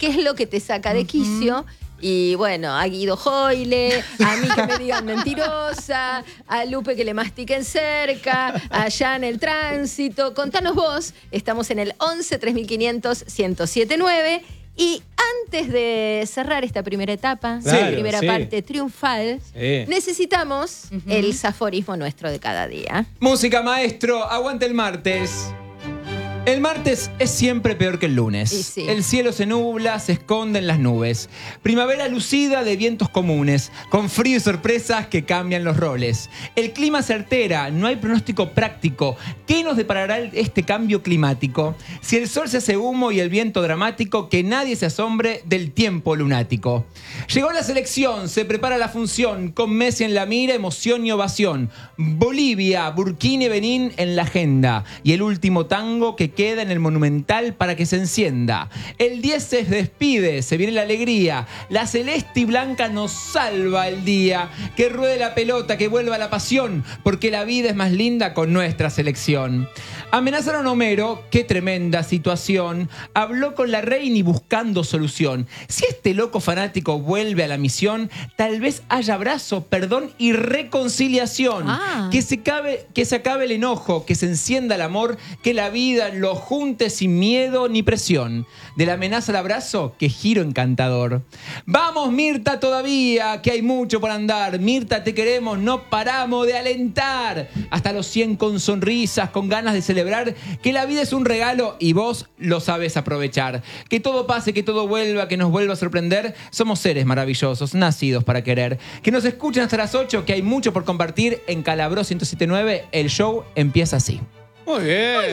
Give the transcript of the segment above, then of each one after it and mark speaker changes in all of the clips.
Speaker 1: qué es lo que te saca de quicio. Y bueno, a Guido Hoyle, a mí que me digan mentirosa, a Lupe que le mastiquen cerca, allá en el tránsito. Contanos vos, estamos en el 11 3500 1079. Y antes de cerrar esta primera etapa, la primera parte triunfal, necesitamos el saforismo nuestro de cada día.
Speaker 2: Música, maestro, aguante el martes. El martes es siempre peor que el lunes.
Speaker 1: Sí.
Speaker 2: El cielo se nubla, se esconden las nubes. Primavera lucida de vientos comunes, con frío y sorpresas que cambian los roles. El clima se altera, no hay pronóstico práctico. ¿Qué nos deparará este cambio climático? Si el sol se hace humo y el viento dramático, que nadie se asombre del tiempo lunático. Llegó la selección, se prepara la función, con Messi en la mira, emoción y ovación. Bolivia, Burkina y Benín en la agenda. Y el último tango que queda en el Monumental para que se encienda. El 10 se despide, se viene la alegría. La celeste y blanca nos salva el día. Que ruede la pelota, que vuelva la pasión, porque la vida es más linda con nuestra selección. Amenazaron a Homero, qué tremenda situación. Habló con la Reini buscando solución. Si este loco fanático vuelve a la misión, tal vez haya abrazo, perdón y reconciliación. Que se acabe el enojo, que se encienda el amor, que la vida lo junte sin miedo ni presión. De la amenaza al abrazo, que giro encantador. Vamos, Mirta, todavía, que hay mucho por andar. Mirta, te queremos, no paramos de alentar. Hasta los 100 con sonrisas, con ganas de celebrar que la vida es un regalo y vos lo sabes aprovechar. Que todo pase, que todo vuelva, que nos vuelva a sorprender. Somos seres maravillosos, nacidos para querer. Que nos escuchen hasta las 8, que hay mucho por compartir en Calabró 1079. El show empieza así.
Speaker 3: Muy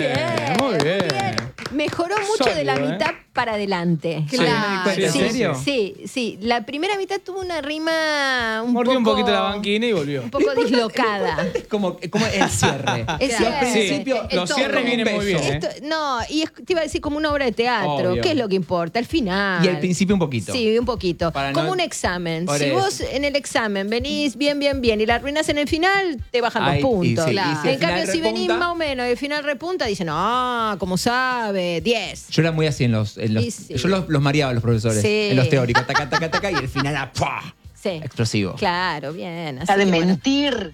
Speaker 3: bien.
Speaker 1: Mejoró mucho de la mitad para adelante.
Speaker 2: Claro. ¿En serio?
Speaker 1: Sí. La primera mitad tuvo una rima
Speaker 3: Mordió un poquito la banquina y volvió.
Speaker 1: un poco dislocada.
Speaker 2: como el cierre.
Speaker 1: El cierre.
Speaker 2: Al principio,
Speaker 3: los cierres vienen muy bien.
Speaker 1: Te iba a decir como una obra de teatro.
Speaker 2: Obvio.
Speaker 1: ¿Qué es lo que importa? El final.
Speaker 2: Y al principio un poquito.
Speaker 1: Sí, un poquito. Como un examen. Si vos en el examen venís bien y la arruinás en el final, te bajan 2 puntos.
Speaker 2: Y si
Speaker 1: en cambio, si venís más o menos y al final repunta, dicen, como sabe, 10.
Speaker 2: Yo era muy así en los yo los mareaba a los profesores en los teóricos, taca, y el final ¡pua!
Speaker 1: Sí.
Speaker 2: Explosivo.
Speaker 1: Claro, bien.
Speaker 4: Está de mentir.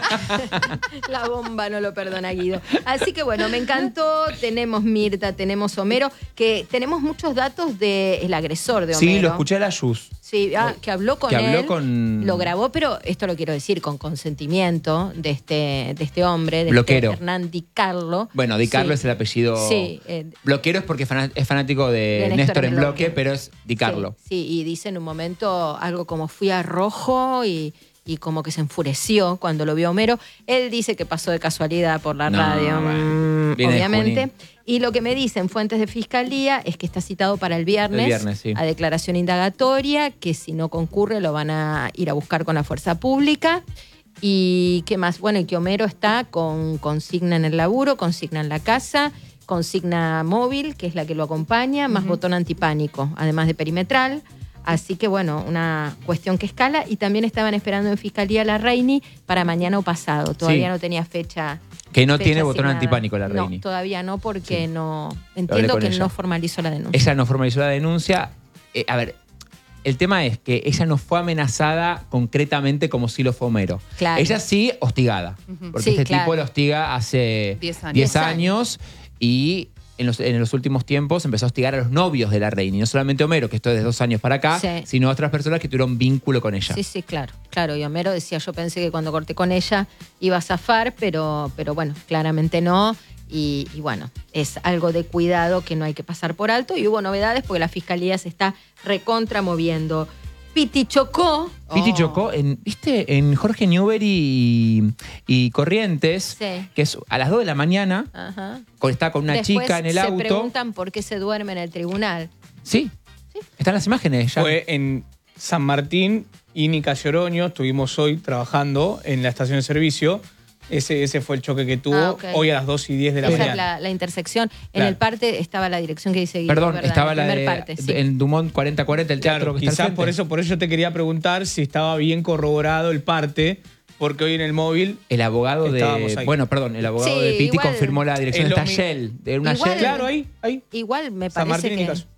Speaker 1: La bomba no lo perdona, Guido. Así que bueno, me encantó. Tenemos Mirta, tenemos Homero, que tenemos muchos datos del agresor de Homero.
Speaker 2: Sí, lo escuché a la Yus.
Speaker 1: Sí, que habló con él. Lo grabó, pero esto lo quiero decir, con consentimiento de este hombre, de
Speaker 2: Bloquero.
Speaker 1: Hernán Di Carlo.
Speaker 2: Bueno, Di Carlo es el apellido.
Speaker 1: Sí.
Speaker 2: Bloquero es porque es fanático de Néstor en bloque, pero es Di Carlo.
Speaker 1: Sí, y dice en un momento algo como fui a rojo y como que se enfureció cuando lo vio Homero. Él dice que pasó de casualidad por la radio, obviamente. Y lo que me dicen fuentes de fiscalía es que está citado para el viernes
Speaker 2: sí.
Speaker 1: a declaración indagatoria, que si no concurre lo van a ir a buscar con la fuerza pública. Y qué más, bueno, y que Homero está con consigna en el laburo, consigna en la casa, consigna móvil, que es la que lo acompaña, más botón antipánico, además de perimetral. Así que bueno, una cuestión que escala. Y también estaban esperando en fiscalía la Reini para mañana o pasado. Todavía no tenía fecha.
Speaker 2: Que no tiene
Speaker 1: asignada.
Speaker 2: botón antipánico la Reini.
Speaker 1: No, todavía no, porque no. Entiendo que no formalizó la denuncia.
Speaker 2: Ella no formalizó la denuncia. A ver, el tema es que ella no fue amenazada concretamente como si lo fue Homero.
Speaker 1: Claro.
Speaker 2: Ella sí hostigada. Porque tipo la hostiga hace 10 años y en los últimos tiempos empezó a hostigar a los novios de la Reini. No solamente Homero, que esto es de 2 años para acá, sino a otras personas que tuvieron vínculo con ella.
Speaker 1: Sí, claro. Y Homero decía, yo pensé que cuando corté con ella iba a zafar, pero bueno, claramente no. Y bueno, es algo de cuidado que no hay que pasar por alto. Y hubo novedades porque la fiscalía se está recontra moviendo. Piti chocó.
Speaker 2: ¿Viste? En Jorge Newbery y Corrientes, que es a las 2 de la mañana, está con una chica en el auto.
Speaker 1: Se preguntan por qué se duerme en el tribunal.
Speaker 2: Sí. Están las imágenes ya.
Speaker 3: Fue en San Martín y Nica Lloroño. Estuvimos hoy trabajando en la estación de servicio. Ese fue el choque que tuvo hoy a las 2:10 de la mañana.
Speaker 1: Esa es la intersección. En el parte estaba la dirección que dice Guido.
Speaker 2: Perdón,
Speaker 1: ¿verdad?
Speaker 2: estaba la
Speaker 1: parte,
Speaker 2: en Dumont 4040, el teatro que está al frente.
Speaker 3: Quizás por eso yo te quería preguntar si estaba bien corroborado el parte, porque hoy en el móvil
Speaker 2: el abogado de Piti confirmó la dirección. Está Shell.
Speaker 3: Claro, ahí.
Speaker 1: Igual me
Speaker 3: San
Speaker 1: parece
Speaker 3: Martín
Speaker 1: que